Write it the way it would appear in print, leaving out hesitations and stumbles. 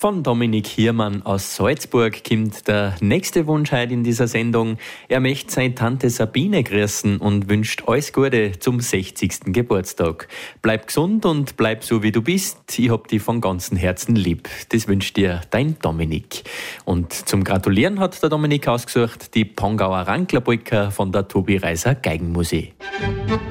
Von Dominik Hiermann aus Salzburg kommt der nächste Wunsch heute in dieser Sendung. Er möchte seine Tante Sabine grüßen und wünscht alles Gute zum 60. Geburtstag. Bleib gesund und bleib so, wie du bist. Ich hab dich von ganzem Herzen lieb. Das wünscht dir dein Dominik. Und zum Gratulieren hat der Dominik ausgesucht die Pongauer Ranklerbrücke von der Tobi Reiser Geigenmusik.